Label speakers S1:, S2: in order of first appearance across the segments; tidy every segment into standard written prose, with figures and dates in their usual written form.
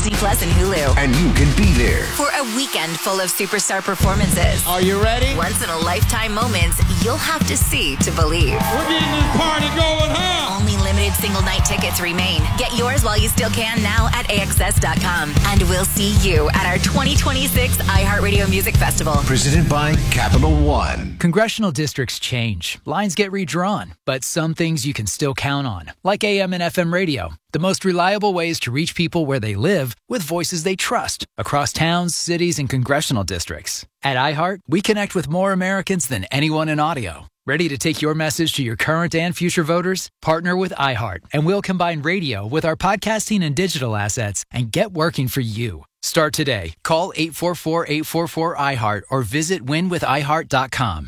S1: Disney Plus and Hulu.
S2: And you can be there
S1: For a weekend full of superstar performances.
S3: Are you ready?
S1: Once-in-a-lifetime moments you'll have to see to believe.
S3: We're getting this party going, huh?
S1: Only limited single-night tickets remain. Get yours while you still can now at AXS.com. And we'll see you at our 2026 iHeartRadio Music Festival.
S2: Presented by Capital One.
S4: Congressional districts change. Lines get redrawn. But some things you can still count on, like AM and FM radio. The most reliable ways to reach people where they live with voices they trust across towns, cities, and congressional districts. At iHeart, we connect with more Americans than anyone in audio. Ready to take your message to your current and future voters? Partner with iHeart, and we'll combine radio with our podcasting and digital assets and get working for you. Start today. Call 844-844-iHeart or visit winwithiheart.com.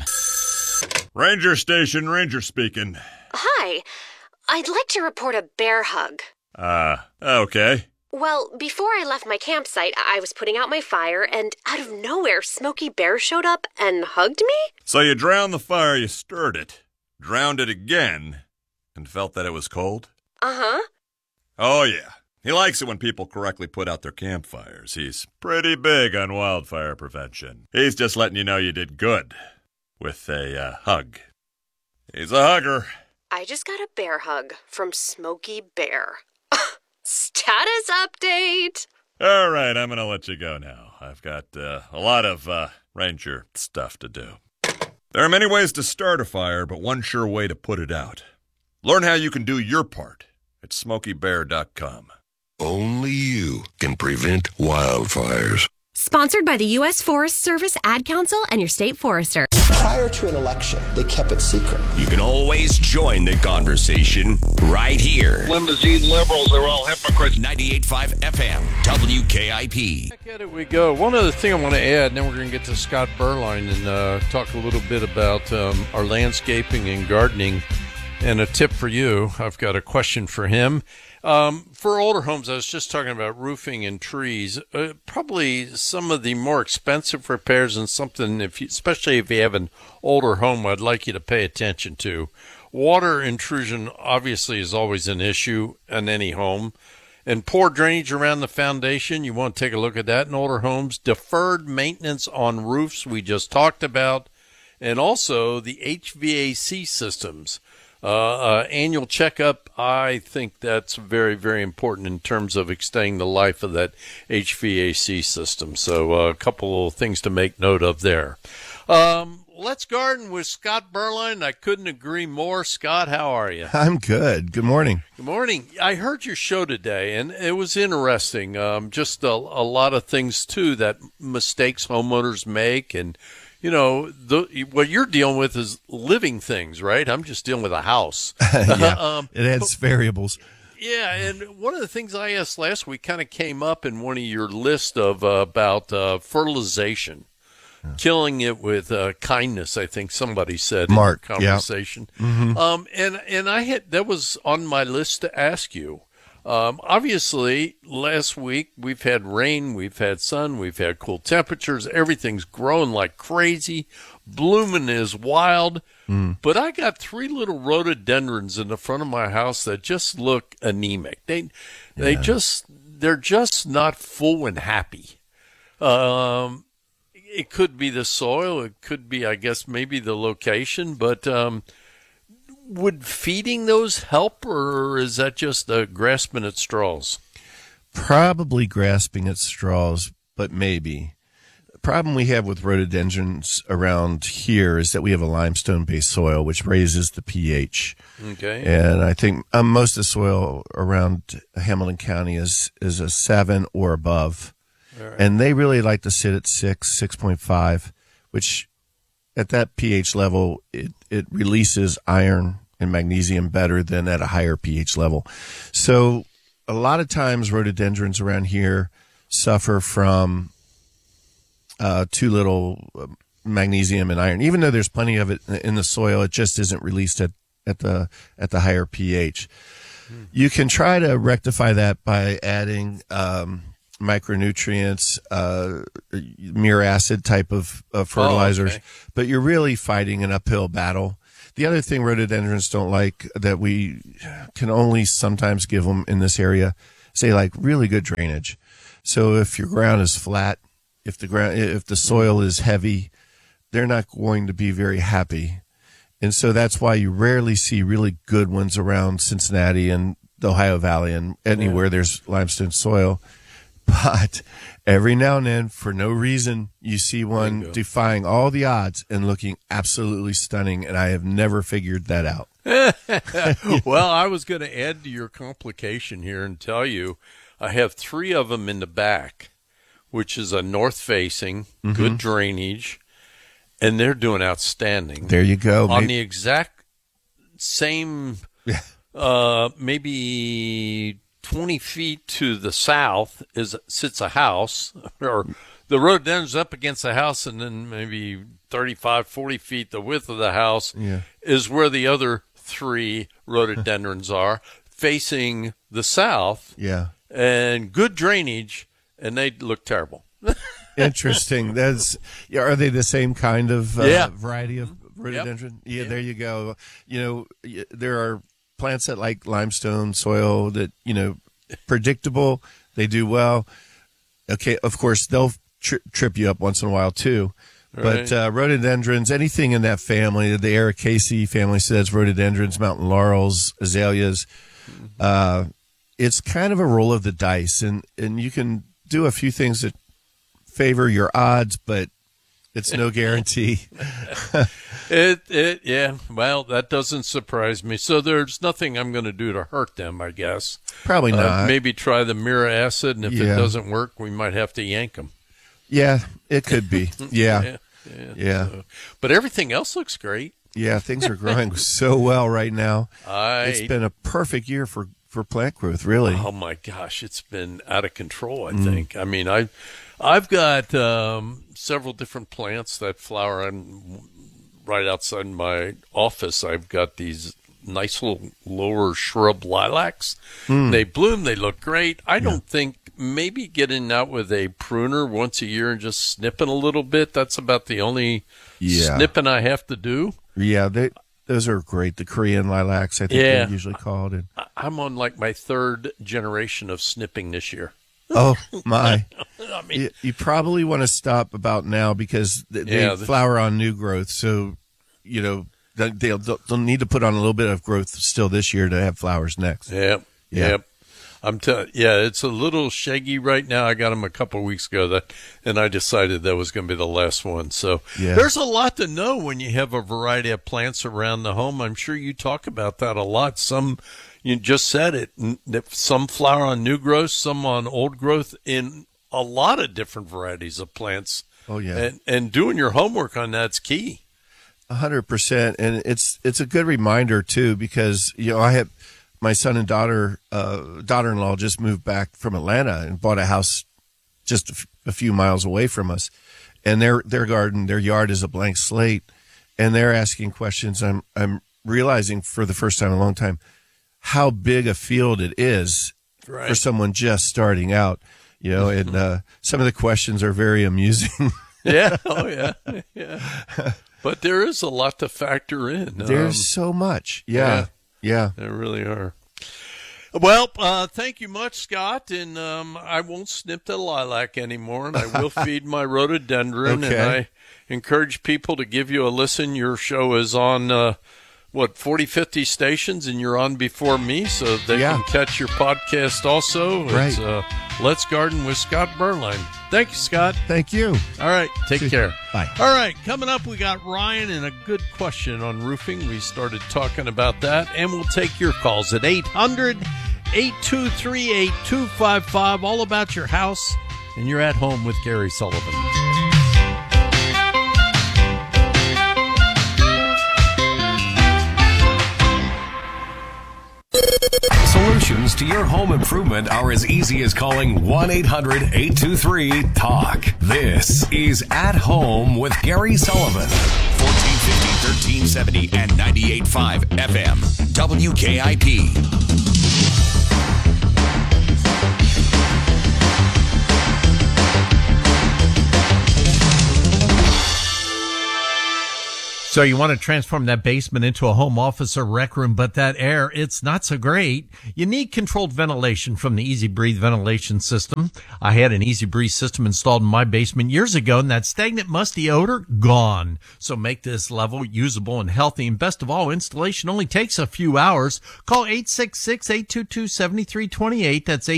S5: Ranger Station, Ranger speaking.
S6: Hi. I'd like to report a bear hug.
S5: Okay.
S6: Well, before I left my campsite, I was putting out my fire, and out of nowhere, Smokey Bear showed up and hugged me?
S5: So you drowned the fire, you stirred it, drowned it again, and felt that it was cold?
S6: Uh-huh.
S5: Oh, yeah. He likes it when people correctly put out their campfires. He's pretty big on wildfire prevention. He's just letting you know you did good with a hug. He's a hugger.
S6: I just got a bear hug from Smokey Bear. Status update!
S5: All right, I'm going to let you go now. I've got a lot of ranger stuff to do. There are many ways to start a fire, but one sure way to put it out. Learn how you can do your part at SmokeyBear.com.
S7: Only you can prevent wildfires.
S6: Sponsored by the U.S. Forest Service, Ad Council, and your state forester.
S8: Prior to an election, they kept it secret.
S9: You can always join the conversation right here.
S10: Limousine liberals are all hypocrites.
S9: 98.5 FM, WKIP.
S11: Back at it we go. One other thing I want to add, and then we're going to get to Scott Berline and talk a little bit about our landscaping and gardening. And a tip for you, I've got a question for him. For older homes, I was just talking about roofing and trees. Probably some of the more expensive repairs and something, especially if you have an older home, I'd like you to pay attention to. Water intrusion obviously is always an issue in any home. And poor drainage around the foundation, you want to take a look at that in older homes. Deferred maintenance on roofs, we just talked about. And also the HVAC systems. Annual checkup, I think that's very, very important in terms of extending the life of that HVAC system. So a couple of things to make note of there. Let's garden with Scott Berline. I couldn't agree more. Scott, how are you?
S12: I'm good. Good morning.
S11: Good morning. I heard your show today, and it was interesting. Just a lot of things, too, that mistakes homeowners make. And, you know, what you're dealing with is living things, right? I'm just dealing with a house.
S12: Yeah, it has variables.
S11: Yeah, and one of the things I asked last week kind of came up in one of your list of about fertilization. Killing it with kindness, I think somebody said
S12: Mark,
S11: in the conversation.
S12: Yeah. Mm-hmm.
S11: And I had that was on my list to ask you. Obviously, last week we've had rain, we've had sun, we've had cool temperatures. Everything's growing like crazy. Blooming is wild. But I got 3 little rhododendrons in the front of my house that just look anemic. They're just not full and happy. It could be the soil. It could be, I guess, maybe the location. But would feeding those help, or is that just grasping at straws?
S12: Probably grasping at straws, but maybe. The problem we have with rhododendrons around here is that we have a limestone-based soil, which raises the pH.
S11: Okay.
S12: And I think most of the soil around Hamilton County is a 7 or above. Right. And they really like to sit at 6, 6.5, which at that pH level, it releases iron and magnesium better than at a higher pH level. So a lot of times rhododendrons around here suffer from too little magnesium and iron. Even though there's plenty of it in the soil, it just isn't released at the higher pH. You can try to rectify that by adding micronutrients, mere acid type of fertilizers, but you're really fighting an uphill battle. The other thing rhododendrons don't like that we can only sometimes give them in this area say like really good drainage. So if your ground is flat, if the soil is heavy, they're not going to be very happy. And so that's why you rarely see really good ones around Cincinnati and the Ohio Valley and anywhere there's limestone soil. But every now and then, for no reason, you see one defying all the odds and looking absolutely stunning, and I have never figured that out.
S11: Well, I was going to add to your complication here and tell you I have 3 of them in the back, which is a north-facing, good drainage, and they're doing outstanding.
S12: There you go.
S11: On the exact same, maybe 20 feet to the south sits a house, or the rhododendron's up against the house, and then maybe 35, 40 feet the width of the house is where the other 3 rhododendrons are, facing the south.
S12: Yeah.
S11: And good drainage, and they look terrible.
S12: Interesting. Are they the same kind of variety of rhododendron?
S11: Yep.
S12: Yeah, there you go. There are plants that like limestone soil that, predictable, they do well. Okay, of course, they'll trip you up once in a while too. Right. But rhododendrons, anything in that family, the Ericaceae family, says rhododendrons, mountain laurels, azaleas, it's kind of a roll of the dice. And you can do a few things that favor your odds, but it's no guarantee.
S11: Well, that doesn't surprise me. So there's nothing I'm going to do to hurt them, I guess.
S12: Probably not.
S11: Maybe try the mira acid, and if it doesn't work, we might have to yank them.
S12: Yeah, it could be. Yeah.
S11: So, but everything else looks great.
S12: Yeah, things are growing so well right now. It's been a perfect year for plant growth, really.
S11: Oh my gosh, it's been out of control, I think. I mean, I've got several different plants that flower right outside my office. I've got these nice little lower shrub lilacs. They bloom, they look great. I don't think maybe getting out with a pruner once a year and just snipping a little bit, that's about the only snipping I have to do.
S12: Yeah, those are great. The Korean lilacs, I think they're usually called. And
S11: I'm on like my 3rd generation of snipping this year.
S12: Oh, my.
S11: I mean,
S12: you probably want to stop about now because they flower on new growth. So, they'll need to put on a little bit of growth still this year to have flowers next.
S11: Yep. I'm telling it's a little shaggy right now. I got them a couple of weeks ago, and I decided that was going to be the last one. So there's a lot to know when you have a variety of plants around the home. I'm sure you talk about that a lot. Some, you just said it, some flower on new growth, some on old growth in a lot of different varieties of plants.
S12: Oh, yeah.
S11: And doing your homework on that's key.
S12: 100%. And it's a good reminder, too, because, I have my son and daughter-in-law just moved back from Atlanta and bought a house just a few miles away from us. And their garden, their yard is a blank slate. And they're asking questions. I'm realizing for the first time in a long time how big a field it is for someone just starting out. And some of the questions are very amusing.
S11: Yeah. Oh, yeah. But there is a lot to factor in.
S12: There's so much. Yeah.
S11: There really are. Well, thank you much, Scott. And I won't snip the lilac anymore, and I will feed my rhododendron.
S12: Okay.
S11: And I encourage people to give you a listen. Your show is on 40, 50 stations, and you're on before me, so they can catch your podcast also.
S12: Right.
S11: It's Let's Garden with Scott Berline. Thank you, Scott.
S12: Thank you.
S11: All right. Take care.
S12: Bye.
S11: All right. Coming up, we got Ryan and a good question on roofing. We started talking about that, and we'll take your calls at 800-823-8255, all about your house, and you're at home with Gary Sullivan.
S9: Solutions to your home improvement are as easy as calling 1-800-823-TALK. This is At Home with Gary Sullivan.
S13: 1450, 1370, and 98.5 FM. WKIP.
S14: So you want to transform that basement into a home office or rec room, but that air, it's not so great. You need controlled ventilation from the Easy Breathe ventilation system. I had an Easy Breathe system installed in my basement years ago, and that stagnant, musty odor, gone. So make this level usable and healthy. And best of all, installation only takes a few hours. Call 866-822-7328. That's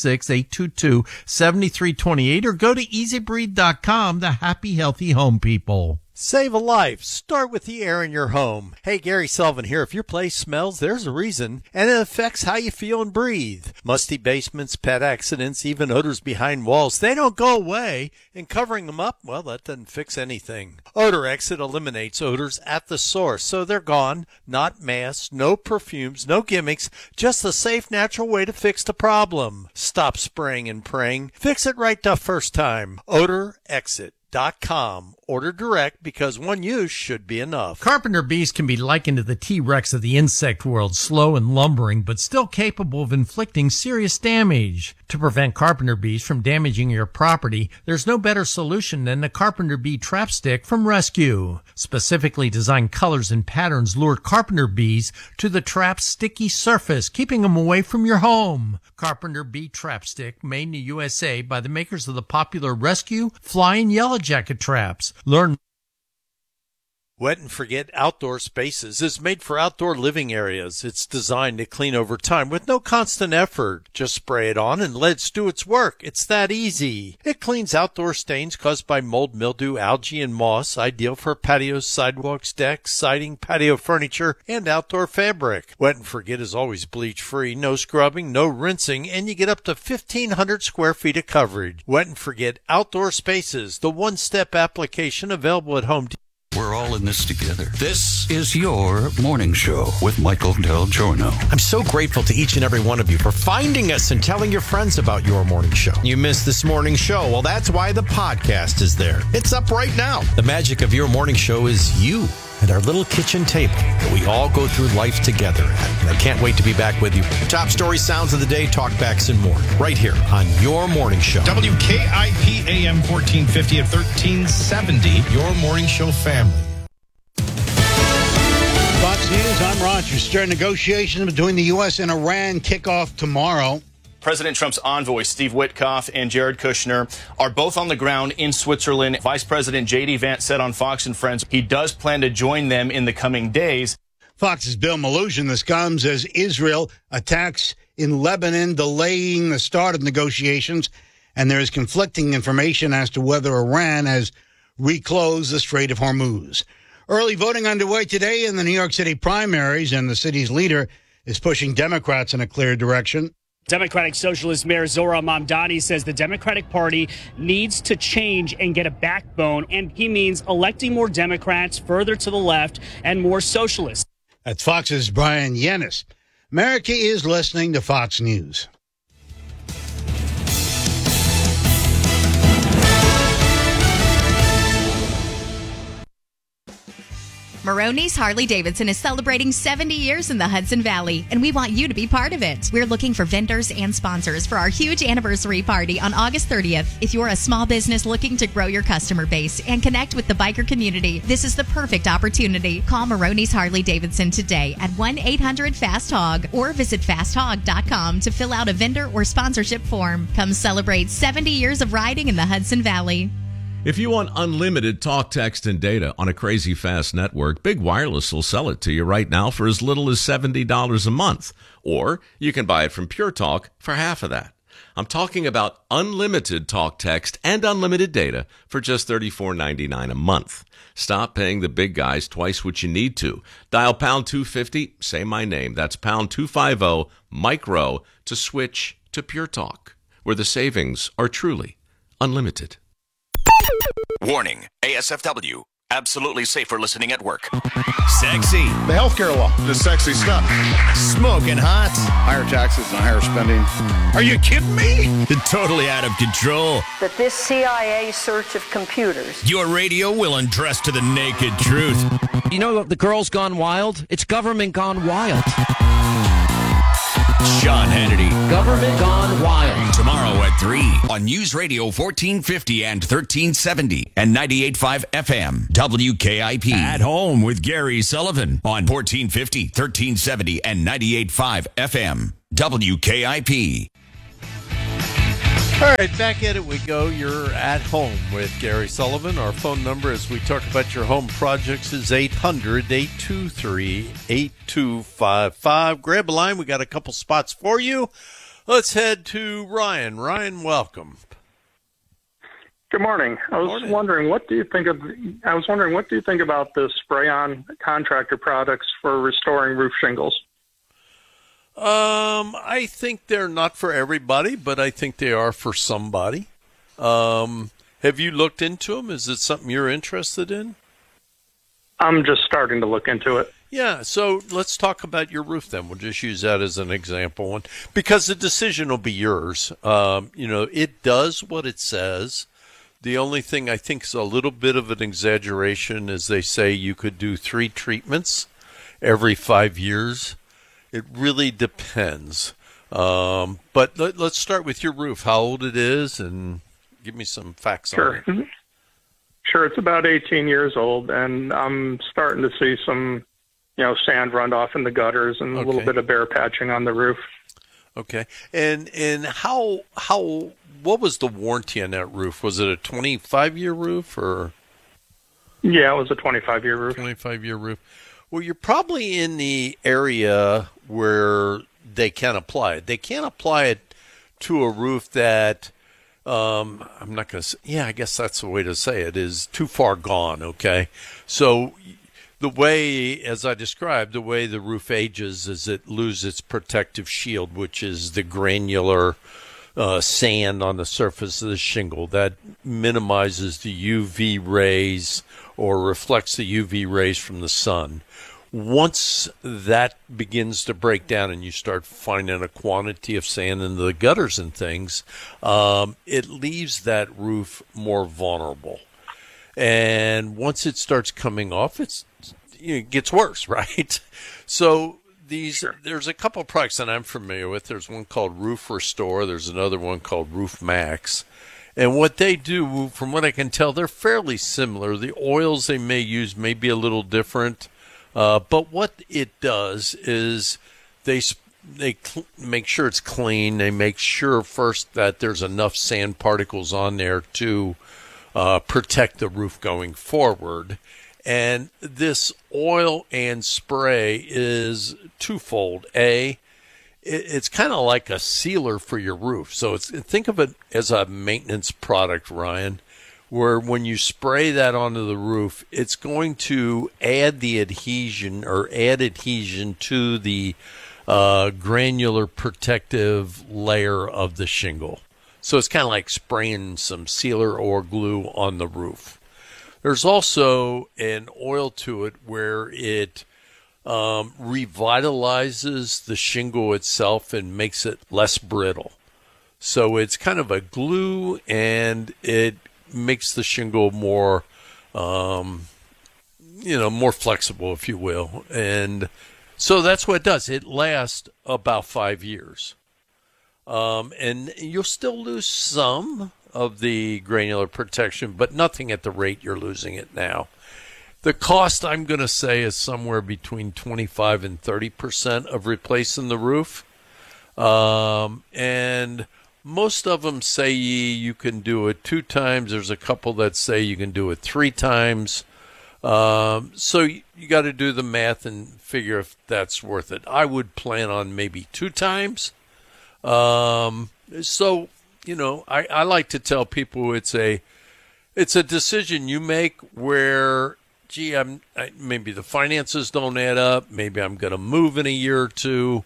S14: 866-822-7328. Or go to easybreathe.com, the happy, healthy home people.
S11: Save a life. Start with the air in your home. Hey, Gary Sullivan here. If your place smells, there's a reason, and it affects how you feel and breathe. Musty basements, pet accidents, even odors behind walls, they don't go away, and covering them up, well, that doesn't fix anything. Odor Exit eliminates odors at the source, so they're gone. Not masks, no perfumes, no gimmicks, just a safe, natural way to fix the problem. Stop spraying and praying. Fix it right the first time. OdorExit.com. Order direct because one use should be enough.
S14: Carpenter bees can be likened to the T-Rex of the insect world, slow and lumbering, but still capable of inflicting serious damage. To prevent carpenter bees from damaging your property, there's no better solution than the Carpenter Bee Trap Stick from Rescue. Specifically designed colors and patterns lure carpenter bees to the trap's sticky surface, keeping them away from your home. Carpenter Bee Trap Stick, made in the USA by the makers of the popular Rescue Flying Yellow Jacket traps. Learn.
S11: Wet and Forget Outdoor Spaces is made for outdoor living areas. It's designed to clean over time with no constant effort. Just spray it on and let it do its work. It's that easy. It cleans outdoor stains caused by mold, mildew, algae, and moss, ideal for patios, sidewalks, decks, siding, patio furniture, and outdoor fabric. Wet and Forget is always bleach-free, no scrubbing, no rinsing, and you get up to 1,500 square feet of coverage. Wet and Forget Outdoor Spaces, the one-step application available at Home Depot.
S15: We're all in this together. This is your morning show with Michael Del Giorno.
S16: I'm so grateful to each and every one of you for finding us and telling your friends about your morning show. You missed this morning show. Well, that's why the podcast is there. It's up right now. The magic of your morning show is you and our little kitchen table that we all go through life together at. And I can't wait to be back with you. Top story, sounds of the day, talkbacks, and more. Right here on your morning show.
S17: WKIP AM 1450 at 1370. Your morning show family.
S18: Fox News, I'm Roger. Stern negotiations between the U.S. and Iran kick off tomorrow.
S19: President Trump's envoys, Steve Witkoff and Jared Kushner, are both on the ground in Switzerland. Vice President J.D. Vance said on Fox and Friends he does plan to join them in the coming days.
S18: Fox's Bill Malugin. This comes as Israel attacks in Lebanon, delaying the start of negotiations, and there is conflicting information as to whether Iran has reclosed the Strait of Hormuz. Early voting underway today in the New York City primaries, and the city's leader is pushing Democrats in a clear direction.
S20: Democratic Socialist Mayor Zohran Mamdani says the Democratic Party needs to change and get a backbone, and he means electing more Democrats further to the left and more socialists.
S18: That's Fox's Brian Yennis. America is listening to Fox News.
S21: Maroney's Harley-Davidson is celebrating 70 years in the Hudson Valley, and we want you to be part of it. We're looking for vendors and sponsors for our huge anniversary party on August 30th. If you're a small business looking to grow your customer base and connect with the biker community, this is the perfect opportunity. Call Maroney's Harley-Davidson today at 1-800-FAST-HOG or visit fasthog.com to fill out a vendor or sponsorship form. Come celebrate 70 years of riding in the Hudson Valley.
S22: If you want unlimited talk, text, and data on a crazy fast network, Big Wireless will sell it to you right now for as little as $70 a month. Or you can buy it from Pure Talk for half of that. I'm talking about unlimited talk, text, and unlimited data for just $34.99 a month. Stop paying the big guys twice what you need to. Dial pound 250, say my name. That's pound 250, micro, to switch to Pure Talk, where the savings are truly unlimited.
S13: Warning, ASFW, absolutely safe for listening at work.
S23: Sexy.
S24: The healthcare law, the sexy stuff.
S23: Smoking hot.
S24: Higher taxes and higher spending.
S23: Are you kidding me? Totally out of control.
S25: That this CIA search of computers.
S23: Your radio will undress to the naked truth.
S26: You know the girl's gone wild? It's government gone wild.
S23: Sean Hannity.
S26: Government gone wild.
S23: Tomorrow at 3.
S13: on News Radio 1450 and 1370 and 98.5 FM WKIP. At home with Gary Sullivan on 1450, 1370 and 98.5 FM WKIP.
S11: All right, back at it we go. You're at home with Gary Sullivan. Our phone number as we talk about your home projects is 800-823-8255. Grab a line. We got a couple spots for you. Let's head to Ryan. Ryan, welcome.
S1: Good morning. I was wondering what do you think about the spray-on contractor products for restoring roof shingles?
S11: I think they're not for everybody, but I think they are for somebody. Have you looked into them? Is it something you're interested in?
S1: I'm just starting to look into it.
S11: Yeah, so let's talk about your roof then. We'll just use that as an example, because the decision will be yours. It does what it says. The only thing I think is a little bit of an exaggeration is they say you could do 3 treatments every 5 years. It really depends. But let's start with your roof, how old it is, and give me some facts on it.
S1: Sure, it's about 18 years old, and I'm starting to see some, sand run off in the gutters and a little bit of bare patching on the roof.
S11: Okay. And what was the warranty on that roof? Was it a 25-year roof or?
S1: Yeah, it was a 25-year roof.
S11: 25-year roof. Well, you're probably in the area where they can apply it. They can't apply it to a roof that, I'm not going to say, I guess that's the way to say it, is too far gone, okay? So the way, as I described, the way the roof ages is it loses its protective shield, which is the granular sand on the surface of the shingle that minimizes the UV rays or reflects the UV rays from the sun. Once that begins to break down and you start finding a quantity of sand in the gutters and things, it leaves that roof more vulnerable. And once it starts coming off, it gets worse, right? So there's a couple of products that I'm familiar with. There's one called Roof Restore. There's another one called Roof Max. And what they do, from what I can tell, they're fairly similar. The oils they may use may be a little different. But what it does is they make sure it's clean. They make sure first that there's enough sand particles on there to protect the roof going forward. And this oil and spray is twofold. It's kind of like a sealer for your roof. So think of it as a maintenance product, Ryan, where when you spray that onto the roof, it's going to add the adhesion to the granular protective layer of the shingle. So it's kind of like spraying some sealer or glue on the roof. There's also an oil to it where it revitalizes the shingle itself and makes it less brittle. So it's kind of a glue, and it makes the shingle more, more flexible, if you will. And so that's what it does. It lasts about 5 years. And you'll still lose some of the granular protection, but nothing at the rate you're losing it now. The cost, I'm going to say, is somewhere between 25 and 30% of replacing the roof. And most of them say you can do it 2 times. There's a couple that say you can do it 3 times. So you got to do the math and figure if that's worth it. I would plan on maybe 2 times. I like to tell people it's a decision you make where, maybe the finances don't add up. Maybe I'm going to move in a year or 2.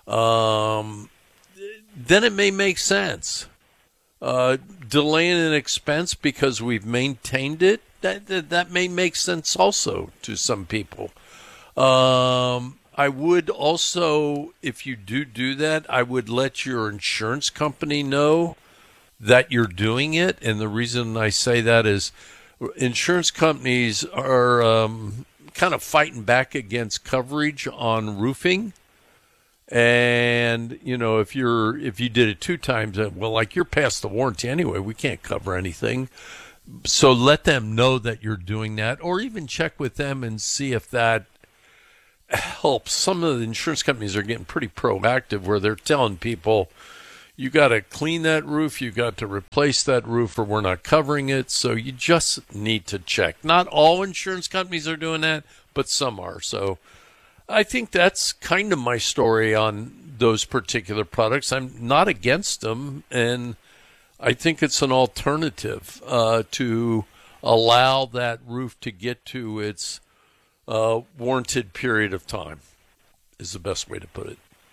S11: Then it may make sense. Delaying an expense because we've maintained it, that may make sense also to some people. I would also, if you do that, I would let your insurance company know that you're doing it. And the reason I say that is insurance companies are kind of fighting back against coverage on roofing. And, if you did it 2 times, well, like you're past the warranty anyway, we can't cover anything. So let them know that you're doing that, or even check with them and see if that helps. Some of the insurance companies are getting pretty proactive where they're telling people, you got to clean that roof, you got to replace that roof, or we're not covering it. So you just need to check. Not all insurance companies are doing that, but some are. So I think that's kind of my story on those particular products. I'm not against them, and I think it's an alternative to allow that roof to get to its warranted period of time is the best way to put it.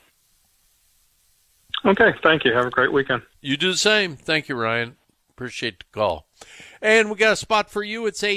S1: Okay, thank you. Have a great weekend.
S11: You do the same. Thank you, Ryan. Appreciate the call. And we got a spot for you. It's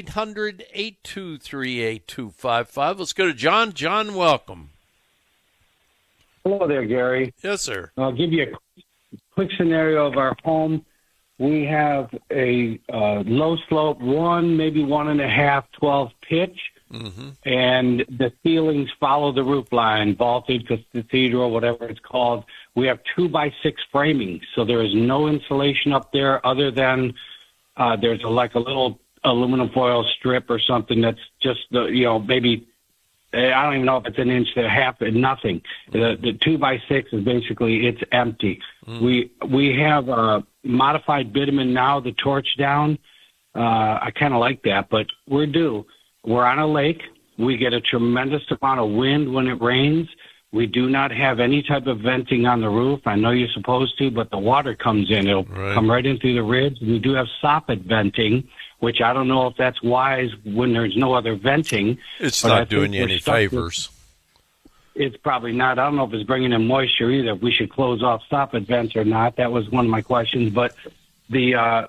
S11: 800-823-8255. Let's go to John. John, welcome.
S2: Hello there, Gary.
S11: Yes, sir.
S2: I'll give you a quick scenario of our home. We have a low slope, maybe 1.5, 12 pitch, and the ceilings follow the roof line, vaulted, cathedral, whatever it's called. We have 2x6 framing, so there is no insulation up there other than there's a little aluminum foil strip or something that's just maybe I don't even know if it's 1.5 inches, nothing. The 2x6 is basically it's empty. We have modified bitumen now, the torch down. I kind of like that, but we're due. We're on a lake. We get a tremendous amount of wind when it rains. We do not have any type of venting on the roof. I know you're supposed to, but the water comes in. It'll come right in through the ribs. We do have soffit venting, which I don't know if that's wise when there's no other venting.
S11: It's not doing you any favors.
S2: It's probably not. I don't know if it's bringing in moisture either. If we should close off soffit vents or not. That was one of my questions. But I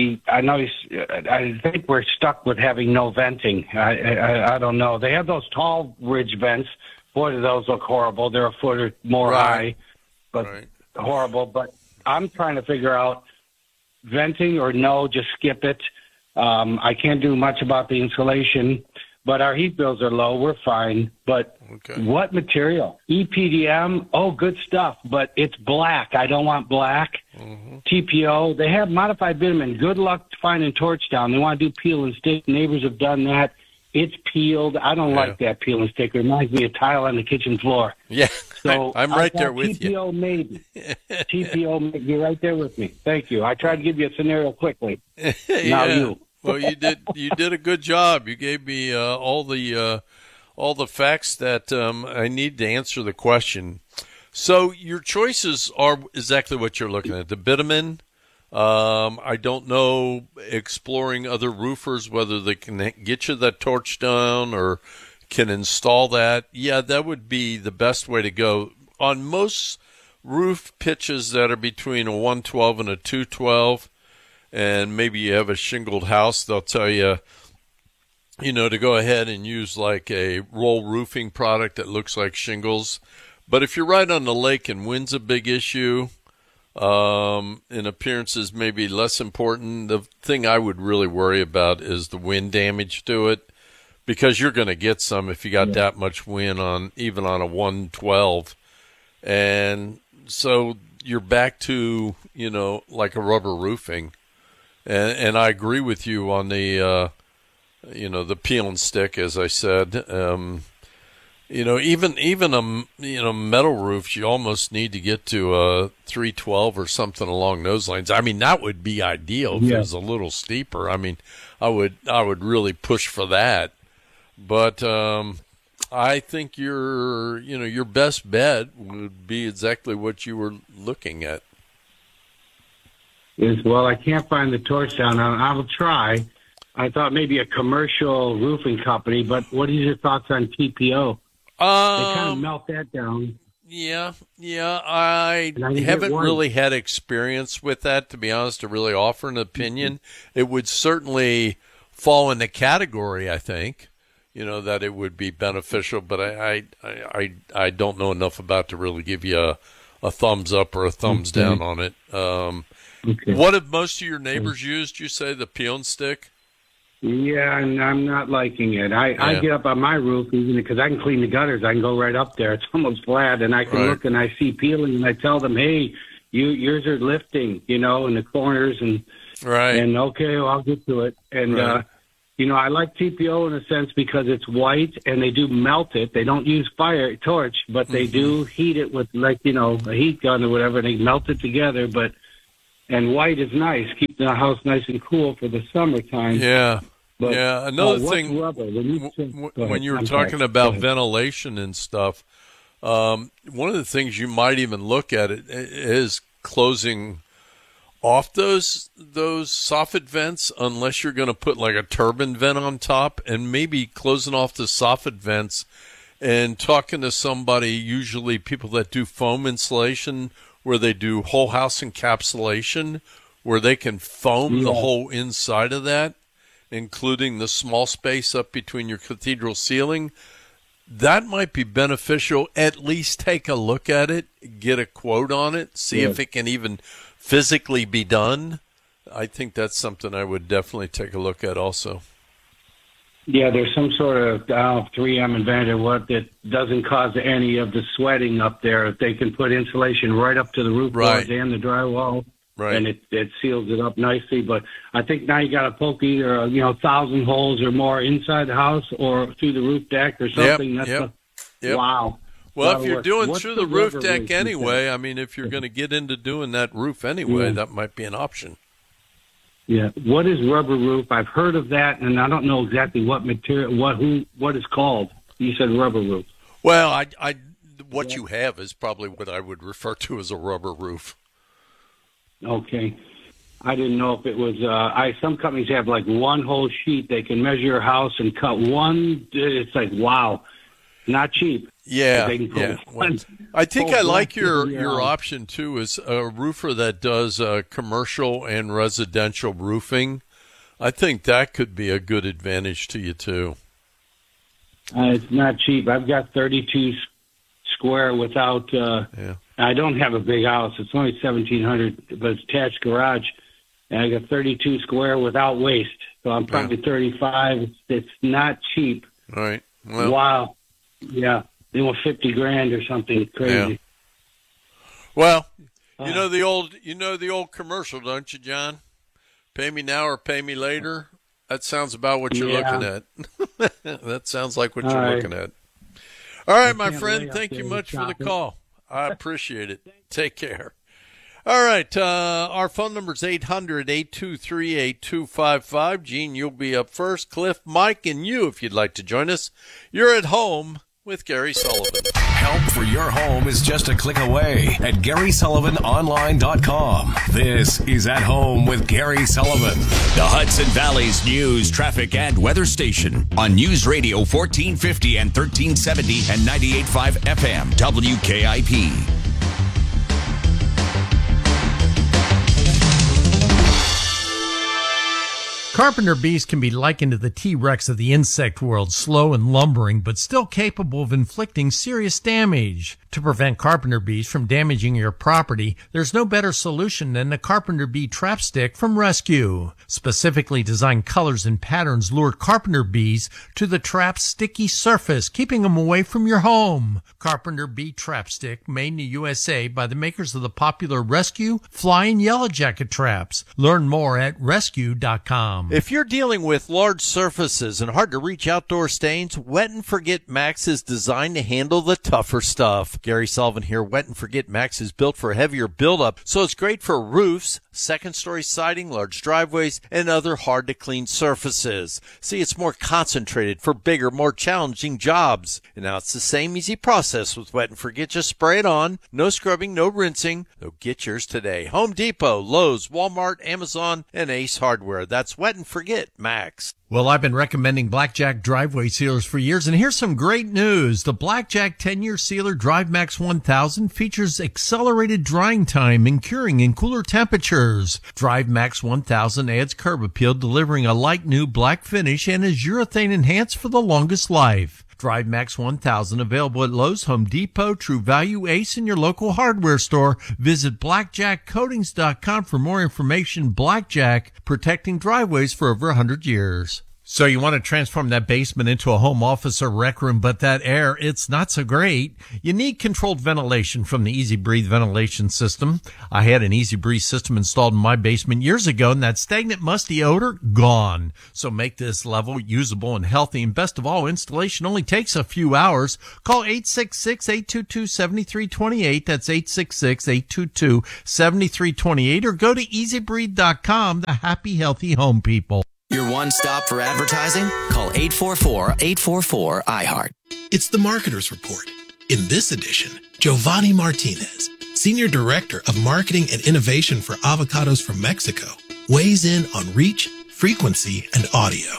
S2: think we're stuck with having no venting. I don't know. They have those tall ridge vents. Boy, do those look horrible. They're a foot or more high, but horrible. But I'm trying to figure out venting or no, just skip it. I can't do much about the insulation, but our heat bills are low. We're fine. But what material? EPDM, good stuff, but it's black. I don't want black. TPO, they have modified bitumen. Good luck finding torch down. They want to do peel and stick. Neighbors have done that. It's peeled. I don't like that peel and stick. It reminds me of tile on the kitchen floor.
S11: Yeah,
S2: so
S11: I'm right there with
S2: TPO
S11: you.
S2: Maybe. TPO, maybe. You're right there with me. Thank you. I tried to give you a scenario quickly. Now you.
S11: Well, you did a good job. You gave me all the facts that I need to answer the question. So your choices are exactly what you're looking at. The bitumen. I don't know, exploring other roofers, whether they can get you that torch down or can install that. Yeah, that would be the best way to go. On most roof pitches that are between a 112 and a 212, and maybe you have a shingled house, they'll tell you, to go ahead and use like a roll roofing product that looks like shingles. But if you're right on the lake and wind's a big issue, and appearance is maybe less important. The thing I would really worry about is the wind damage to it, because you're going to get some if you got that much wind even on a 112. And so you're back to, like a rubber roofing. And I agree with you on the, the peel and stick, as I said. Even metal roofs, you almost need to get to a 312 or something along those lines. I mean, that would be ideal if it was a little steeper. I mean, I would really push for that. But I think your best bet would be exactly what you were looking at.
S2: I can't find the torch down. I will try. I thought maybe a commercial roofing company, but what are your thoughts on TPO? They kind of melt that down.
S11: Yeah. I haven't really had experience with that, to be honest, to really offer an opinion. It would certainly fall in the category, I think, that it would be beneficial, but I don't know enough about to really give you a thumbs up or a thumbs down on it. What have most of your neighbors used, you say, the peel and stick?
S2: Yeah, and I'm not liking it. I get up on my roof, even because I can clean the gutters. I can go right up there. It's almost flat, and I can look and I see peeling, and I tell them, hey, yours are lifting, in the corners, and okay, well, I'll get to it. And, I like TPO in a sense because it's white, and they do melt it. They don't use torch, but they do heat it with, a heat gun or whatever, and they melt it together, and white is nice, keep the house nice and cool for the summertime.
S11: Yeah.
S2: But,
S11: another thing, when you were talking about ventilation and stuff, one of the things you might even look at it is closing off those soffit vents, unless you're going to put like a turbine vent on top, and maybe closing off the soffit vents and talking to somebody, usually people that do foam insulation, where they do whole house encapsulation, where they can foam the whole inside of that, including the small space up between your cathedral ceiling. That might be beneficial. At least take a look at it, get a quote on it, see if it can even physically be done. I think that's something I would definitely take a look at also.
S2: Yeah, there's some sort of 3M invented that doesn't cause any of the sweating up there. If they can put insulation right up to the roof boards and the drywall, and it seals it up nicely. But I think now you got to poke either 1,000 holes or more inside the house or through the roof deck or something. Wow.
S11: Well, if you're doing through the roof deck anyway, I mean, if you're going to get into doing that roof anyway, that might be an option.
S2: Yeah. What is rubber roof? I've heard of that, and I don't know exactly what material, what it's called. You said rubber roof.
S11: Well, what you have is probably what I would refer to as a rubber roof.
S2: Okay. I didn't know if it was, some companies have like one whole sheet. They can measure your house and cut one. It's like, wow, not cheap.
S11: Yeah. Well, I think I like your option too, is a roofer that does commercial and residential roofing. I think that could be a good advantage to you too.
S2: It's not cheap. I've got 32 square without, I don't have a big house. It's only 1,700, but it's attached garage. And I got 32 square without waste. So I'm probably 35. It's not cheap.
S11: All right. Well,
S2: wow. Yeah. They want $50,000 or something crazy.
S11: Yeah. Well, you know the old commercial, don't you, John? Pay me now or pay me later. That sounds about what you're looking at. That sounds like what you're looking at. All right, my friend. Thank you much for the call. I appreciate it. Take care. All right. Our phone number is 800-823-8255. Gene, you'll be up first. Cliff, Mike, and you, if you'd like to join us. You're at home with Gary Sullivan.
S9: Help for your home is just a click away at GarySullivanOnline.com. This is At Home with Gary Sullivan.
S13: The Hudson Valley's news, traffic, and weather station on News Radio 1450 and 1370 and 98.5 FM WKIP.
S14: Carpenter bees can be likened to the T-Rex of the insect world, slow and lumbering, but still capable of inflicting serious damage. To prevent carpenter bees from damaging your property, there's no better solution than the Carpenter Bee Trap Stick from Rescue. Specifically designed colors and patterns lure carpenter bees to the trap's sticky surface, keeping them away from your home. Carpenter Bee Trap Stick, made in the USA by the makers of the popular Rescue, Fly, and Yellow Jacket traps. Learn more at rescue.com.
S11: If you're dealing with large surfaces and hard-to-reach outdoor stains, Wet and Forget Max is designed to handle the tougher stuff. Gary Sullivan here. Wet and Forget Max is built for heavier buildup, so it's great for roofs, second-story siding, large driveways, and other hard-to-clean surfaces. See, it's more concentrated for bigger, more challenging jobs. And now it's the same easy process with Wet and Forget. Just spray it on. No scrubbing, no rinsing. So get yours today. Home Depot, Lowe's, Walmart, Amazon, and Ace Hardware. That's Wet and Forget Max.
S14: Well, I've been recommending Blackjack driveway sealers for years, and here's some great news. The Blackjack 10-year sealer Drive Max 1000 features accelerated drying time and curing in cooler temperatures. Drive Max 1000 adds curb appeal, delivering a light new black finish, and is urethane enhanced for the longest life. Drive Max 1000 available at Lowe's, Home Depot, True Value, Ace, and your local hardware store. Visit blackjackcoatings.com for more information. Blackjack, protecting driveways for over 100 years. So you want to transform that basement into a home office or rec room, but that air, it's not so great. You need controlled ventilation from the Easy Breathe ventilation system. I had an Easy Breathe system installed in my basement years ago, and that stagnant, musty odor, gone. So make this level usable and healthy. And best of all, installation only takes a few hours. Call 866-822-7328. That's 866-822-7328. Or go to easybreathe.com. The happy, healthy home people.
S3: Your one stop for advertising? Call 844-844-iHeart.
S4: It's the Marketer's Report. In this edition, Giovanni Martinez, Senior Director of Marketing and Innovation for Avocados from Mexico, weighs in on reach, frequency, and audio.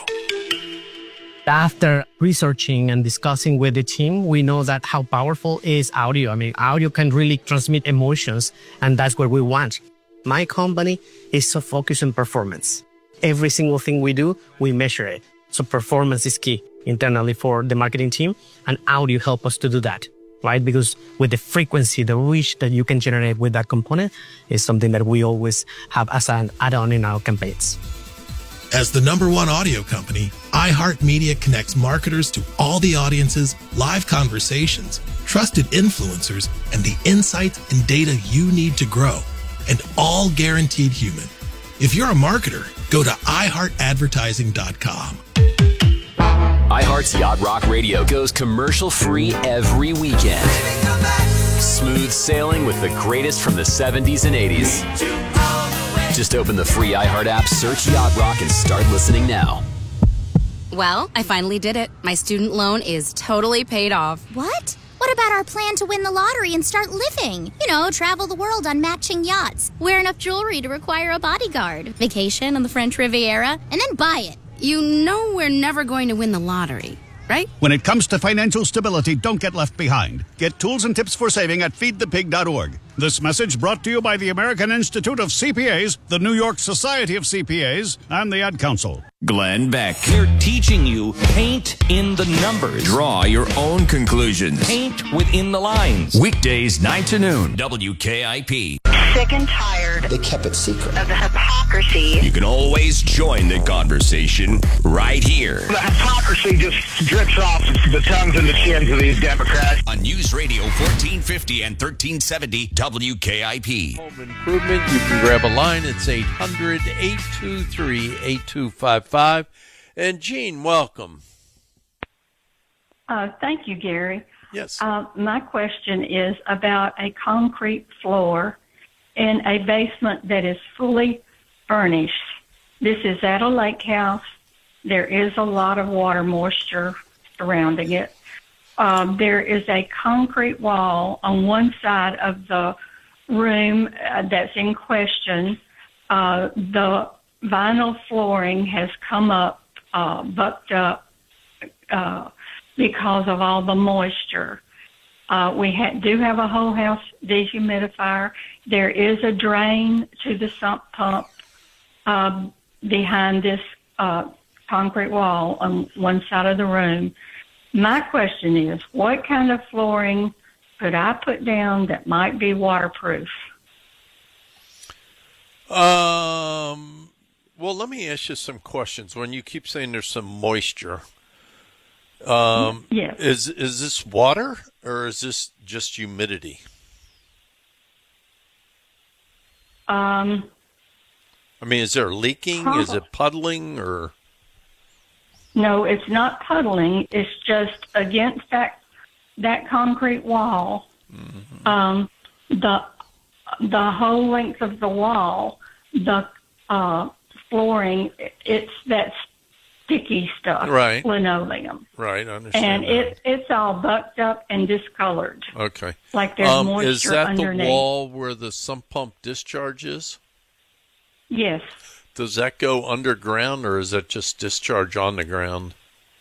S5: After researching and discussing with the team, we know that how powerful is audio. I mean, audio can really transmit emotions, and that's what we want. My company is so focused on performance. Every single thing we do, we measure it. So performance is key internally for the marketing team, and audio help us to do that, right? Because with the frequency, the reach that you can generate with that component is something that we always have as an add-on in our campaigns.
S4: As the #1 audio company, iHeartMedia connects marketers to all the audiences, live conversations, trusted influencers, and the insights and data you need to grow, and all guaranteed human. If you're a marketer, go to iHeartAdvertising.com.
S6: iHeart's Yacht Rock Radio goes commercial-free every weekend. Smooth sailing with the greatest from the 70s and 80s. Just open the free iHeart app, search Yacht Rock, and start listening now.
S7: Well, I finally did it. My student loan is totally paid off.
S8: What? What about our plan to win the lottery and start living? You know, travel the world on matching yachts, wear enough jewelry to require a bodyguard, vacation on the French Riviera, and then buy it.
S7: You know we're never going to win the lottery, right?
S27: When it comes to financial stability, don't get left behind. Get tools and tips for saving at feedthepig.org. This message brought to you by the American Institute of CPAs, the New York Society of CPAs, and the Ad Council.
S13: Glenn Beck.
S28: They're teaching you paint in the numbers.
S13: Draw your own conclusions.
S28: Paint within the lines.
S13: Weekdays 9 to noon. WKIP.
S25: Sick and tired.
S29: They kept it secret.
S25: Of the hypocrisy.
S13: You can always join the conversation right here.
S10: The hypocrisy just drips off the tongues and the chins of these Democrats.
S13: On News Radio 1450 and 1370 WKIP.
S11: Home Improvement. You can grab a line. It's 800-823-8255. And Gene, welcome.
S25: Thank you, Gary.
S11: Yes.
S25: My question is about a concrete floor in a basement that is fully furnished. This is at a lake house. There is a lot of water moisture surrounding it. There is a concrete wall on one side of the room that's in question. The vinyl flooring has come up, bucked up because of all the moisture. We do have a whole house dehumidifier. There is a drain to the sump pump behind this concrete wall on one side of the room. My question is, what kind of flooring could I put down that might be waterproof?
S11: Well, let me ask you some questions. When you keep saying there's some moisture,
S25: yes.
S11: Is this water or is this just humidity? I mean, is there leaking? Is it puddling or?
S25: No, it's not puddling. It's just against that concrete wall. Mm-hmm. The whole length of the wall, the flooring, it's that sticky stuff,
S11: right?
S25: Linoleum,
S11: right? I understand.
S25: And it's all bucked up and discolored.
S11: Okay,
S25: like there's moisture
S11: is that
S25: underneath.
S11: The wall where the sump pump discharge is?
S25: Yes.
S11: Does that go underground or is that just discharge on the ground?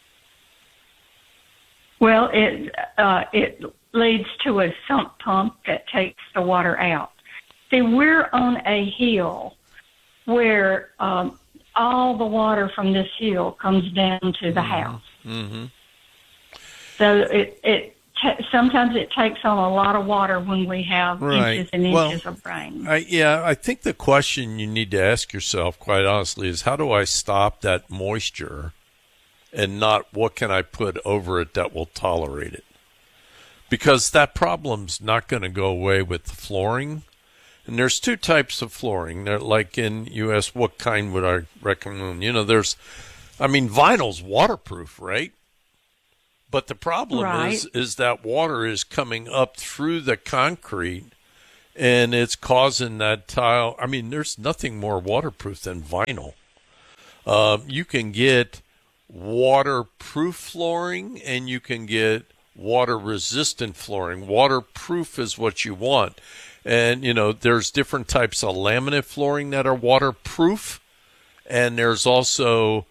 S25: Well, it leads to a sump pump that takes the water out. See, we're on a hill where all the water from this hill comes down to the house.
S11: Mm-hmm.
S25: So sometimes it takes on a lot of water when we have inches and inches of rain.
S11: I think the question you need to ask yourself, quite honestly, is how do I stop that moisture and not what can I put over it that will tolerate it. Because that problem's not going to go away with the flooring. And there's two types of flooring. They're like you asked what kind would I recommend. Vinyl's waterproof, right? But the problem is that water is coming up through the concrete, and it's causing that tile. I mean, there's nothing more waterproof than vinyl. You can get waterproof flooring, and you can get water-resistant flooring. Waterproof is what you want. And, there's different types of laminate flooring that are waterproof, and there's also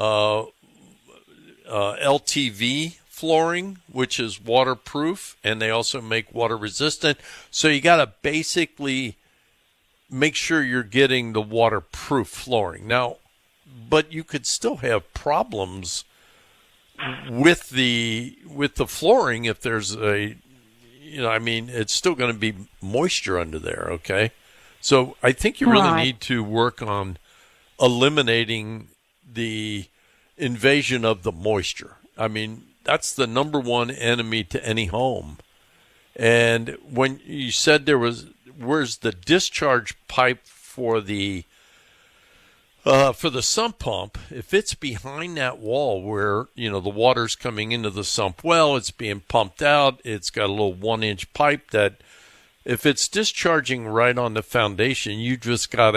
S11: LTV flooring, which is waterproof, and they also make water resistant. So you got to basically make sure you're getting the waterproof flooring. Now, but you could still have problems with the flooring if there's it's still going to be moisture under there, okay? So I think you really need to work on eliminating the invasion of the moisture. I mean, that's the number one enemy to any home. And when you said where's the discharge pipe for the sump pump, if it's behind that wall where, the water's coming into the sump well, it's being pumped out, it's got a little 1-inch pipe that if it's discharging right on the foundation, you just got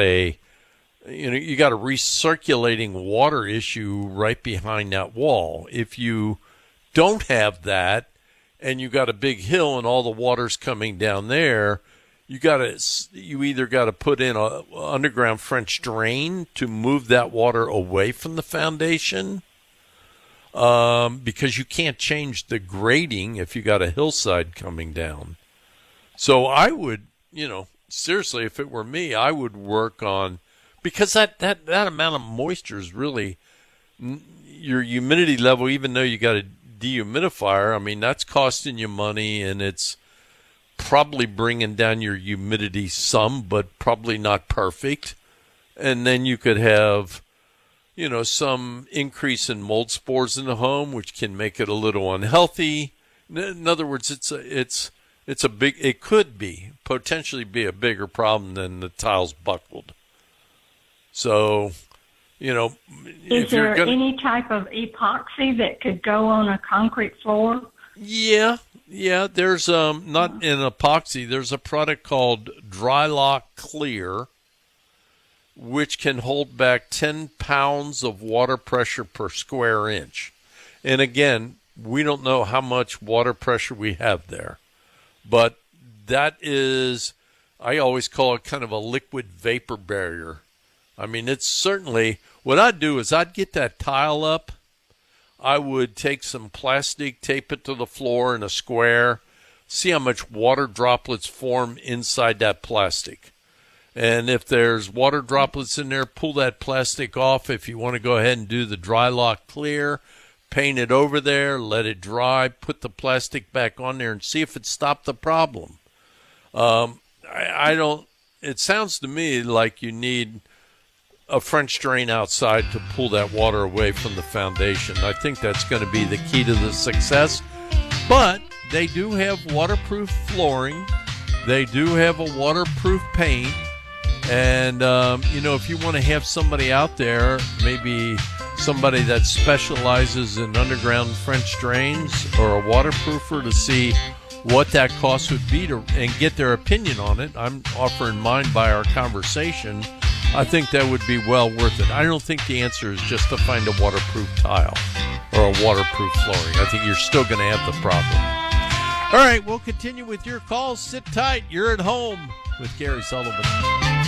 S11: you got a recirculating water issue right behind that wall. If you don't have that and you got a big hill and all the water's coming down there, you either got to put in a underground French drain to move that water away from the foundation, because you can't change the grading if you got a hillside coming down. So I would, seriously, if it were me, I would work on, because that amount of moisture is really your humidity level. Even though you got a dehumidifier, I mean, that's costing you money, and it's probably bringing down your humidity some, but probably not perfect. And then you could have, some increase in mold spores in the home, which can make it a little unhealthy. In other words, it could potentially be a bigger problem than the tiles buckled. So,
S25: is there any type of epoxy that could go on a concrete floor?
S11: Yeah, there's not an epoxy. There's a product called Drylock Clear, which can hold back 10 pounds of water pressure per square inch. And again, we don't know how much water pressure we have there, but that is, I always call it kind of a liquid vapor barrier. I mean, it's certainly, what I'd do is I'd get that tile up. I would take some plastic, tape it to the floor in a square, see how much water droplets form inside that plastic. And if there's water droplets in there, pull that plastic off. If you want to go ahead and do the Drylock Clear, paint it over there, let it dry, put the plastic back on there and see if it stopped the problem. It sounds to me like you need a French drain outside to pull that water away from the foundation. I think that's going to be the key to the success. But they do have waterproof flooring. They do have a waterproof paint. And, if you want to have somebody out there, maybe somebody that specializes in underground French drains or a waterproofer, to see what that cost would be and get their opinion on it. I'm offering mine by our conversation. I think that would be well worth it. I don't think the answer is just to find a waterproof tile or a waterproof flooring. I think you're still going to have the problem. All right, we'll continue with your calls. Sit tight. You're at home with Gary Sullivan.